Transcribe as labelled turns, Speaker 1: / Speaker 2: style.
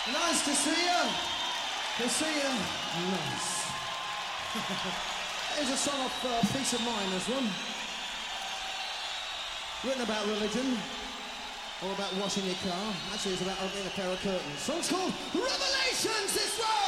Speaker 1: Nice to see you. To see you. Nice. Here's a song off Peace of Mind, this one. Written about religion. All about washing your car. Actually, it's about opening a pair of curtains. Song's called Revelations, this one!